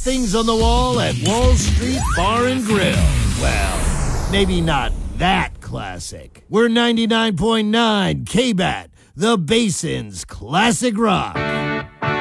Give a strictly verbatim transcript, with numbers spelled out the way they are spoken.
things on the wall at Wall Street Bar and Grill. Well, maybe not that classic. We're ninety-nine point nine K-B A T, the Basin's classic rock.